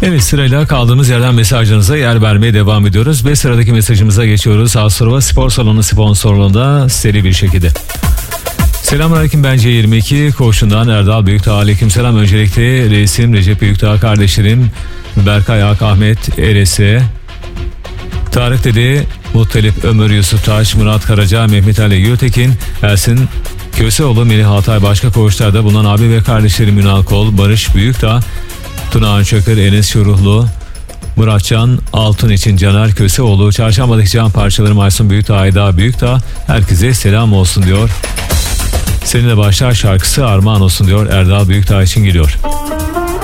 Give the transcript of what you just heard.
Evet, sırayla kaldığımız yerden mesajlarınıza yer vermeye devam ediyoruz ve sıradaki mesajımıza geçiyoruz. Astrova Spor Salonu sponsorluğunda seri bir şekilde. Selamünaleyküm, ben C22 Koğuşu'ndan Erdal Büyükdağ. Aleykümselam. Öncelikle reisim Recep Büyükdağ, kardeşlerim Berkay Ak, Ahmet Erese, Tarık Dede, Muttalip Ömür, Yusuf Taş, Murat Karaca, Mehmet Ali Gültekin, Ersin Köseoğlu, Melih Hatay, başka koğuşlarda bulunan abi ve kardeşlerim Ünal Kol, Barış Büyükdağ, Tuna Çökür, Enes Şuruhlu, Muratcan Altın için Caner Köseoğlu, Çarşamba'daki can parçalarım Aysun Büyükdağ, Ayda Büyükdağ, herkese selam olsun diyor. Seninle başlar şarkısı armağan olsun diyor, Erdal Büyükdağ için geliyor.